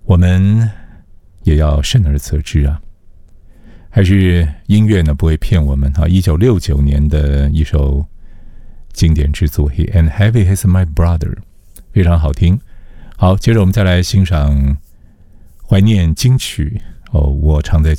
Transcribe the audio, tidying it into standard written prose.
我们也要慎而责之啊。还是音乐呢不会骗我们啊！1969年的一首经典之作《And Heavy Is My Brother》非常好听。好，接着我们再来欣赏怀念金曲哦，我常在